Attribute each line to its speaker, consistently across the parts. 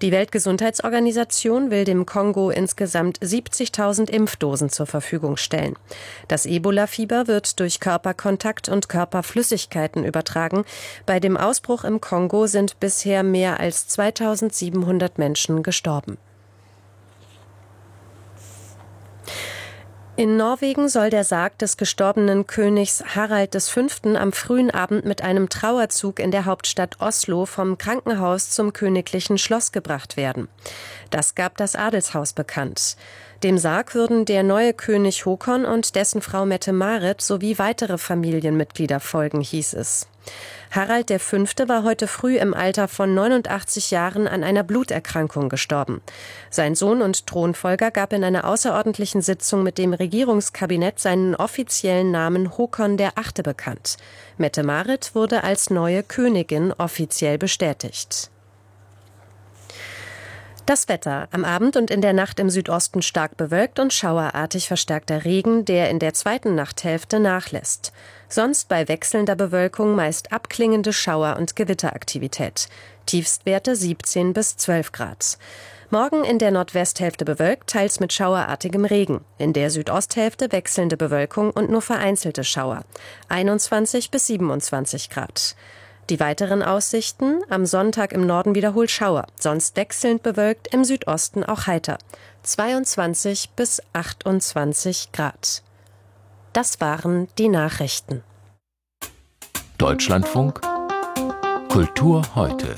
Speaker 1: Die Weltgesundheitsorganisation will dem Kongo insgesamt 70.000 Impfdosen zur Verfügung stellen. Das Ebola-Fieber wird durch Körperkontakt und Körperflüssigkeiten übertragen. Bei dem Ausbruch im Kongo sind bisher mehr als 2.700 Menschen gestorben. In Norwegen soll der Sarg des gestorbenen Königs Harald V. am frühen Abend mit einem Trauerzug in der Hauptstadt Oslo vom Krankenhaus zum königlichen Schloss gebracht werden. Das gab das Adelshaus bekannt. Dem Sarg würden der neue König Håkon und dessen Frau Mette-Marit sowie weitere Familienmitglieder folgen, hieß es. Harald V. war heute früh im Alter von 89 Jahren an einer Bluterkrankung gestorben. Sein Sohn und Thronfolger gab in einer außerordentlichen Sitzung mit dem Regierungskabinett seinen offiziellen Namen Håkon VIII. Bekannt. Mette-Marit wurde als neue Königin offiziell bestätigt. Das Wetter. Am Abend und in der Nacht im Südosten stark bewölkt und schauerartig verstärkter Regen, der in der zweiten Nachthälfte nachlässt. Sonst bei wechselnder Bewölkung meist abklingende Schauer- und Gewitteraktivität. Tiefstwerte 17 bis 12 Grad. Morgen in der Nordwesthälfte bewölkt, teils mit schauerartigem Regen. In der Südosthälfte wechselnde Bewölkung und nur vereinzelte Schauer. 21 bis 27 Grad. Die weiteren Aussichten: am Sonntag im Norden wiederholt Schauer, sonst wechselnd bewölkt, im Südosten auch heiter. 22 bis 28 Grad. Das waren die Nachrichten.
Speaker 2: Deutschlandfunk Kultur heute.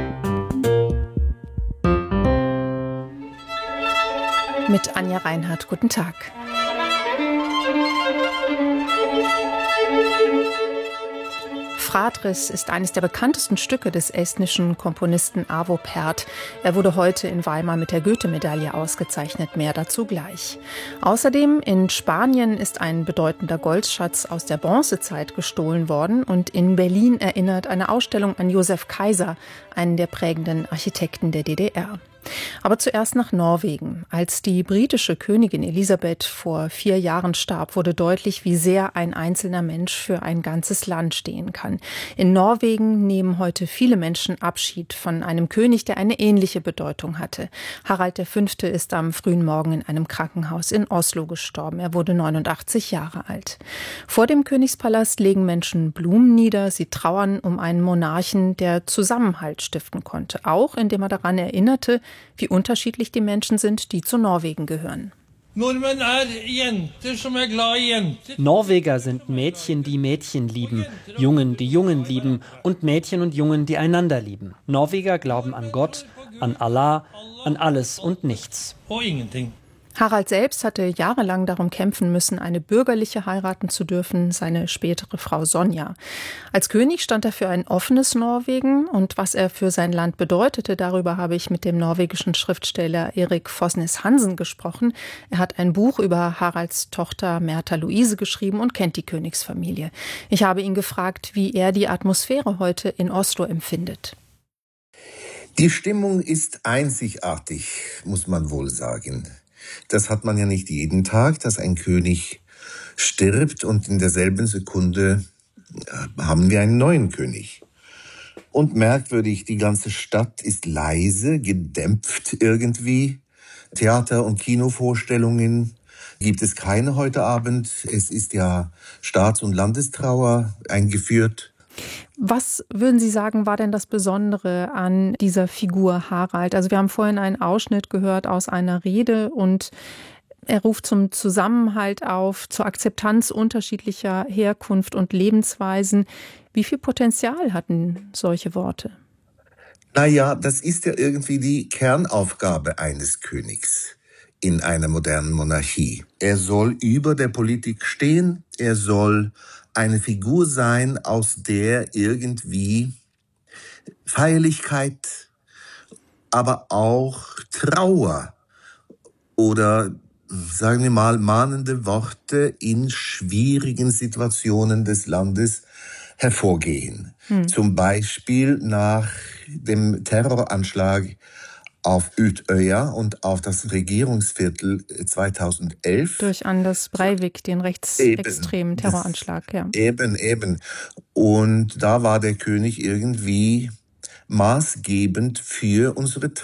Speaker 3: Mit Anja Reinhardt, guten Tag. Fradris ist eines der bekanntesten Stücke des estnischen Komponisten Arvo Pärt. Er wurde heute in Weimar mit der Goethe-Medaille ausgezeichnet. Mehr dazu gleich. Außerdem in Spanien ist ein bedeutender Goldschatz aus der Bronzezeit gestohlen worden und in Berlin erinnert eine Ausstellung an Josef Kaiser, einen der prägenden Architekten der DDR. Aber zuerst nach Norwegen. Als die britische Königin Elisabeth vor 4 Jahren starb, wurde deutlich, wie sehr ein einzelner Mensch für ein ganzes Land stehen kann. In Norwegen nehmen heute viele Menschen Abschied von einem König, der eine ähnliche Bedeutung hatte. Harald V. ist am frühen Morgen in einem Krankenhaus in Oslo gestorben. Er wurde 89 Jahre alt. Vor dem Königspalast legen Menschen Blumen nieder. Sie trauern um einen Monarchen, der Zusammenhalt stiften konnte. Auch indem er daran erinnerte, wie unterschiedlich die Menschen sind, die zu Norwegen gehören.
Speaker 4: Norweger sind Mädchen, die Mädchen lieben, Jungen, die Jungen lieben und Mädchen und Jungen, die einander lieben. Norweger glauben an Gott, an Allah, an alles und nichts.
Speaker 3: Harald selbst hatte jahrelang darum kämpfen müssen, eine bürgerliche heiraten zu dürfen, seine spätere Frau Sonja. Als König stand er für ein offenes Norwegen und was er für sein Land bedeutete, darüber habe ich mit dem norwegischen Schriftsteller Erik Fosnes Hansen gesprochen. Er hat ein Buch über Haralds Tochter Märtha Louise geschrieben und kennt die Königsfamilie. Ich habe ihn gefragt, wie er die Atmosphäre heute in Oslo empfindet.
Speaker 5: Die Stimmung ist einzigartig, muss man wohl sagen. Das hat man ja nicht jeden Tag, dass ein König stirbt und in derselben Sekunde haben wir einen neuen König. Und merkwürdig, die ganze Stadt ist leise, gedämpft irgendwie. Theater- und Kinovorstellungen gibt es keine heute Abend. Es ist ja Staats- und Landestrauer eingeführt.
Speaker 3: Was würden Sie sagen, war denn das Besondere an dieser Figur Harald? Also wir haben vorhin einen Ausschnitt gehört aus einer Rede und er ruft zum Zusammenhalt auf, zur Akzeptanz unterschiedlicher Herkunft und Lebensweisen. Wie viel Potenzial hatten solche Worte?
Speaker 5: Naja, das ist ja irgendwie die Kernaufgabe eines Königs in einer modernen Monarchie. Er soll über der Politik stehen, er soll eine Figur sein, aus der irgendwie Feierlichkeit, aber auch Trauer oder, sagen wir mal, mahnende Worte in schwierigen Situationen des Landes hervorgehen. Zum Beispiel nach dem Terroranschlag auf Utøya und auf das Regierungsviertel 2011.
Speaker 3: Durch Anders Breivik, den rechtsextremen Terroranschlag. Ja.
Speaker 5: Eben. Und da war der König irgendwie maßgebend für unsere